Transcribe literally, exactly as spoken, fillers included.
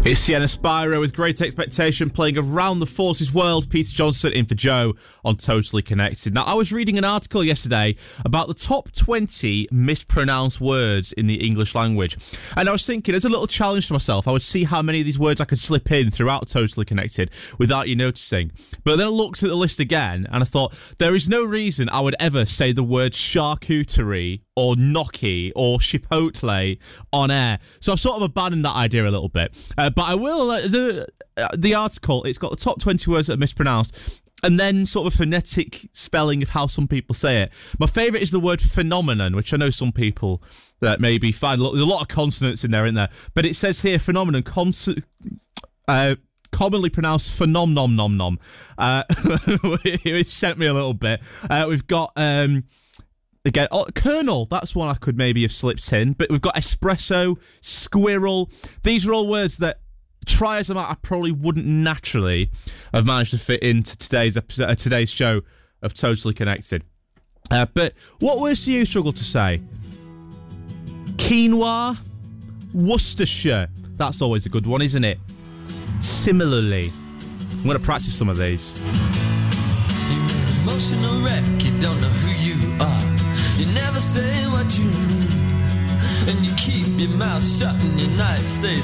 It's Sienna Spyro with Great Expectation playing Around the Forces World. Peter Johnson in for Joe on Totally Connected. Now, I was reading an article yesterday about the top twenty mispronounced words in the English language. And I was thinking, as a little challenge to myself, I would see how many of these words I could slip in throughout Totally Connected without you noticing. But then I looked at the list again and I thought, there is no reason I would ever say the word charcuterie or gnocchi or chipotle on air. So I've sort of abandoned that idea a little bit. Uh, but I will, uh, the, uh, the article, it's got the top twenty words that are mispronounced and then sort of phonetic spelling of how some people say it. My favourite is the word phenomenon, which I know some people that maybe find, there's a lot of consonants in there, isn't there? But it says here, phenomenon, cons- uh, commonly pronounced phenom nom nom nom, uh, which sent me a little bit. Uh, we've got... Um, Again, oh, Colonel, that's one I could maybe have slipped in. But we've got espresso, squirrel. These are all words that, try as I might, I probably wouldn't naturally have managed to fit into today's episode, uh, today's show of Totally Connected. Uh, but what words do you struggle to say? Quinoa, Worcestershire. That's always a good one, isn't it? Similarly. I'm going to practice some of these. You're an emotional wreck, you don't know who you are. You never say what you need, and you keep your mouth shut and your night stays